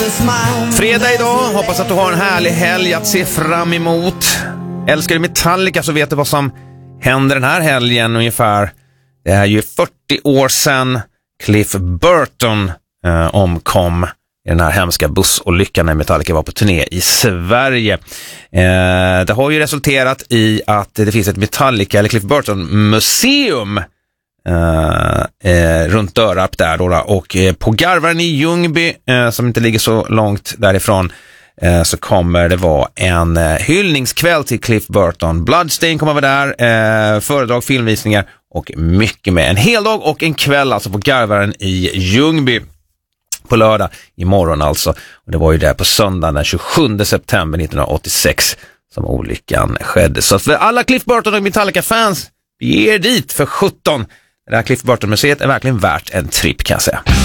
Fredag idag, hoppas att du har en härlig helg att se fram emot. Älskar du Metallica så vet du vad som händer den här helgen ungefär. Det är ju 40 år sedan Cliff Burton omkom i den här hemska bussolyckan när Metallica var på turné i Sverige. Det har ju resulterat i att det finns ett Metallica eller Cliff Burton museum runt Dörrarp där då, och på Garvaren i Ljungby som inte ligger så långt därifrån så kommer det vara en hyllningskväll till Cliff Burton. Bloodstain kommer vara där, föredrag, filmvisningar och mycket med. En hel dag och en kväll alltså på Garvaren i Ljungby på lördag imorgon alltså. Och det var ju där på söndagen den 27 september 1986 som olyckan skedde. Så för alla Cliff Burton och Metallica-fans, vi är dit för 17. Det här Cliff Burton-museet är verkligen värt en tripp kan jag säga.